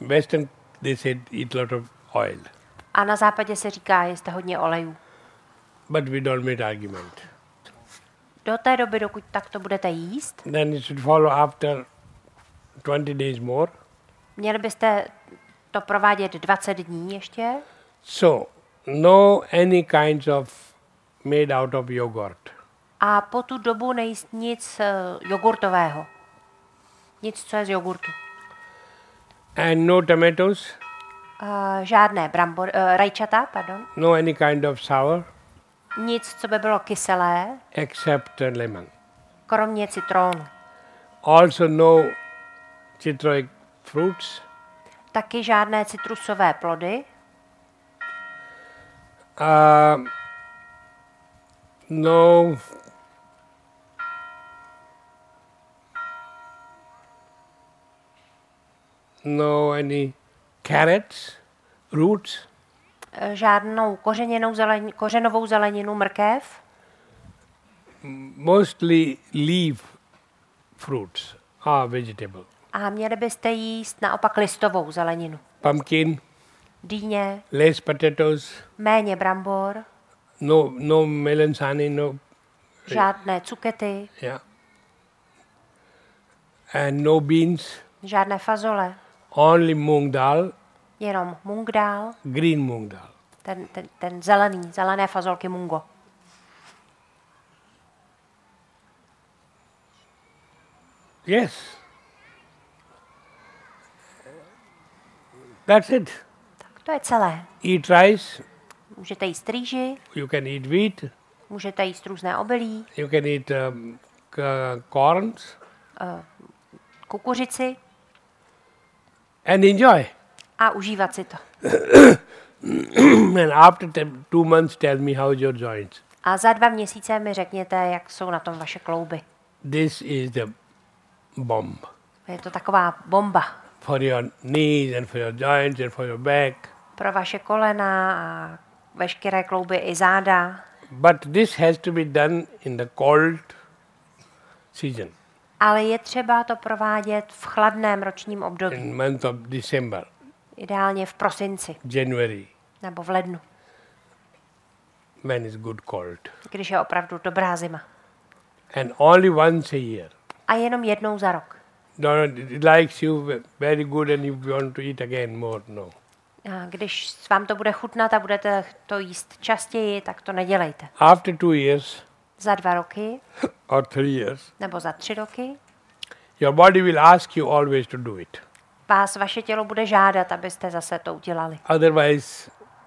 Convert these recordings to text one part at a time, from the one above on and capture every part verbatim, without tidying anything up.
Western, they said eat a lot of oil. A na západě se říká, jeste hodně olejů. But we don't make argument. Do té doby, dokud takto budete jíst, Then it should follow after twenty days more. měli byste to provádět dvacet dní ještě. So, no any kinds of made out of yogurt. A po tu dobu nejíst nic uh, jogurtového. Nic, co je z jogurtu. And no tomatoes, Uh, žádné brambor, uh, rajčata, pardon. no any kind of sour, Nic, co by bylo kyselé, except uh, lemon. kromě citrónu. Also no citric fruits, Taky žádné citrusové plody. uh, no no any carrots, roots, Uh, žádnou kořeněnou zelenin, kořenovou zeleninu, mrkev. mostly leaf fruits are vegetable. A měli byste jíst naopak listovou zeleninu. Pumpkin, Dýně, less potatoes, méně brambor, no no melon honey, no žádné cukety, yeah, and no beans, žádné fazole, only moong dal, jenom mung dál, green moong dal. ten, ten, ten zelený, zelené fazolky mungo. Yes. That's it. Tak to je celé. Eat rice, Můžete jíst rýži, you can eat wheat, můžete jíst různé obilí, you can eat um, c- corns, kukuřici and enjoy. a užívat si to. And after te- two months, tell me how's your joints. A za dva měsíce mi řekněte, jak jsou na tom vaše klouby. This is the bomb Je to taková bomba for your knees and for your joints and for your back. pro vaše kolena a veškeré klouby i záda. But this has to be done in the cold season, Ale je třeba to provádět v chladném ročním období. in month of December, Ideálně v prosinci January, nebo v lednu, when it's good cold. když je opravdu dobrá zima. And only once a year. A jenom jednou za rok. No, it likes you very good and you want to eat again more, no. A když vám to bude chutnat a budete to jíst častěji, tak to nedělejte. After two years Za dva roky or three years, nebo za tři roky your body will ask you always to do it. vás vaše tělo bude žádat, abyste zase to udělali. Otherwise,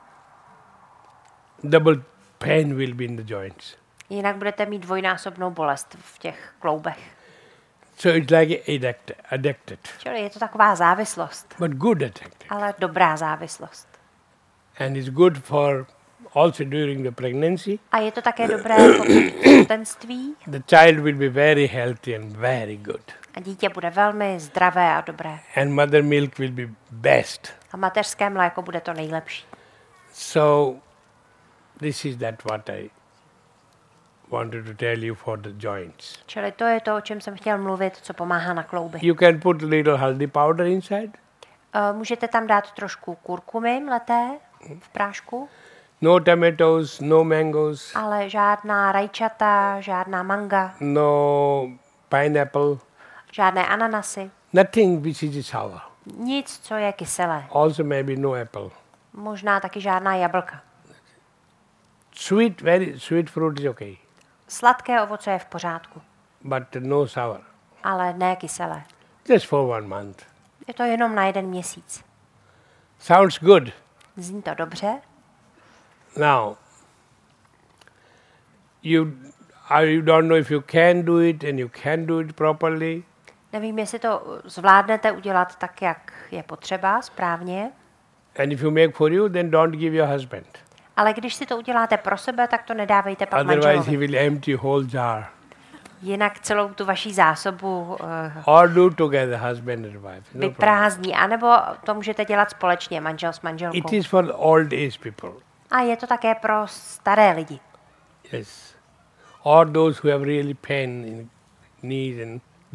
double pain will be in the joints. Jinak budete mít dvojnásobnou bolest v těch kloubech. So it's like addict, addicted, Čili je to taková závislost, but good addicted. ale dobrá závislost. And it's good for also during the pregnancy. A je to také dobré po těhotenství The child will be very healthy and very good. a dítě bude velmi zdravé a dobré. And mother milk will be best. A mateřské mléko bude to nejlepší. So this is that what I wanted to tell you for the joints. Čili to je to, o čem jsem chtěl mluvit, co pomáhá na klouby. You can put a little haldi powder inside. Uh, můžete tam dát trošku kurkumy mleté v prášku, No tomatoes, no mangoes, ale žádná rajčata, žádná manga, no pineapple, žádné ananasy, nothing which is sour. nic, co je kyselé. Also maybe no apple. Možná taky žádná jablka. Sweet, very sweet fruit is okay, Sladké ovoce je v pořádku, but no sour. ale ne kyselé. Just for one month. Je to jenom na jeden měsíc. Sounds good. Zní to dobře? Now, you, I you don't know if you can do it and you can do it properly. Nevím, jestli to zvládnete udělat tak, jak je potřeba, správně. And if you make for you, then don't give your husband. Ale když si to uděláte pro sebe, tak to nedávejte pak Otherwise, he manželovi. will empty whole jar. Jinak celou tu vaší zásobu uh, Or do together, husband and wife. No problem. vyprázdní. A nebo to můžete dělat společně, manžel s manželkou. It is for old age people. A je to také pro staré lidi. Yes. Or those who have really pain in knees and